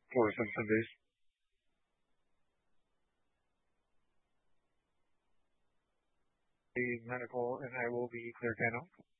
for some Sundays. The medical, and I will be Claire Cano.